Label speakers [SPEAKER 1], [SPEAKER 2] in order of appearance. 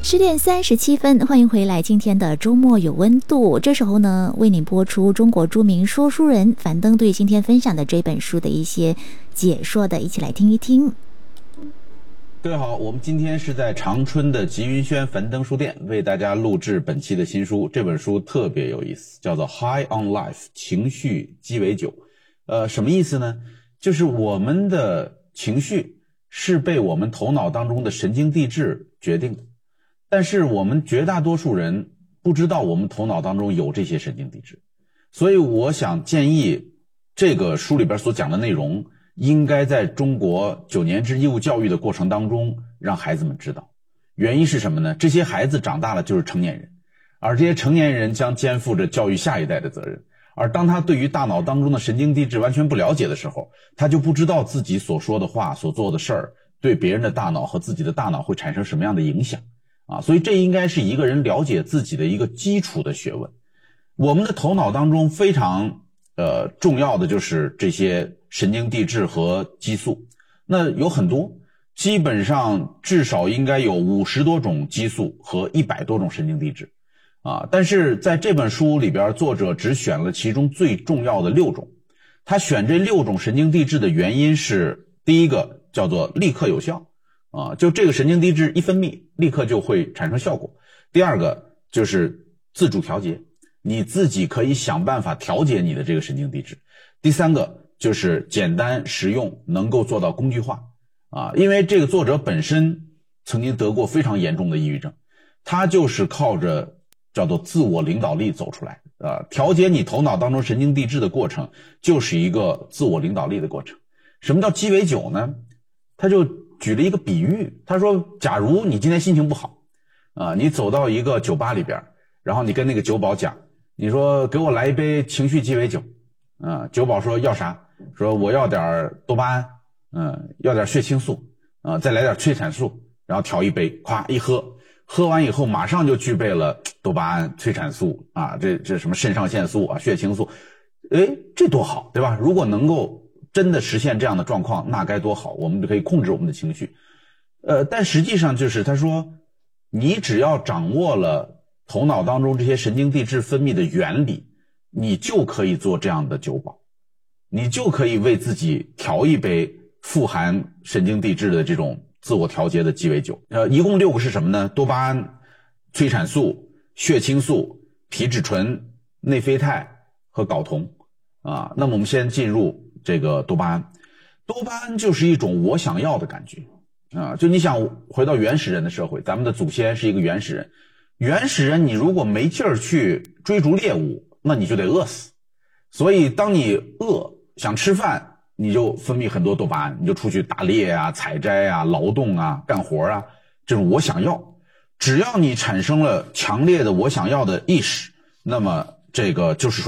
[SPEAKER 1] 10:37，欢迎回来。今天的周末有温度，这时候呢，为您播出中国著名说书人樊登对今天分享的这本书的一些解说的，一起来听一听。
[SPEAKER 2] 各位好，我们今天是在长春的吉云轩樊登书店为大家录制本期的新书。这本书特别有意思，叫做 High on Life 情绪鸡尾酒。什么意思呢？就是我们的情绪是被我们头脑当中的神经递质决定的，但是我们绝大多数人不知道我们头脑当中有这些神经递质。所以我想建议这个书里边所讲的内容应该在中国9年制义务教育的过程当中让孩子们知道。原因是什么呢？这些孩子长大了就是成年人，而这些成年人将肩负着教育下一代的责任。而当他对于大脑当中的神经递质完全不了解的时候，他就不知道自己所说的话所做的事儿对别人的大脑和自己的大脑会产生什么样的影响所以这应该是一个人了解自己的一个基础的学问。我们的头脑当中非常重要的就是这些神经递质和激素，那有很多，基本上至少应该有50多种激素和100多种神经递质但是在这本书里边，作者只选了其中最重要的6种。他选这6种神经递质的原因是，第一个叫做立刻有效就这个神经递质一分泌立刻就会产生效果。第二个就是自主调节，你自己可以想办法调节你的这个神经递质。第三个就是简单实用，能够做到工具化因为这个作者本身曾经得过非常严重的抑郁症，他就是靠着叫做自我领导力走出来调节你头脑当中神经递质的过程就是一个自我领导力的过程。什么叫鸡尾酒呢？他就举了一个比喻，他说假如你今天心情不好你走到一个酒吧里边，然后你跟那个酒保讲，你说给我来一杯情绪鸡尾酒酒保说要啥？说我要点多巴胺要点血清素再来点催产素，然后调一杯，咵一喝完以后马上就具备了多巴胺、催产素这什么肾上腺素血清素，这多好，对吧？如果能够真的实现这样的状况，那该多好，我们就可以控制我们的情绪。但实际上就是他说，你只要掌握了头脑当中这些神经递质分泌的原理，你就可以做这样的酒保，你就可以为自己调一杯富含神经递质的这种自我调节的鸡尾酒。一共6个是什么呢？多巴胺、催产素、血清素、皮质醇、内啡肽和睾酮那么我们先进入这个多巴胺。多巴胺就是一种我想要的感觉就你想回到原始人的社会，咱们的祖先是一个原始人。原始人你如果没劲儿去追逐猎物，那你就得饿死。所以当你饿想吃饭，你就分泌很多多巴胺，你就出去打猎采摘劳动干活这种我想要。只要你产生了强烈的我想要的意识，那么这个就是说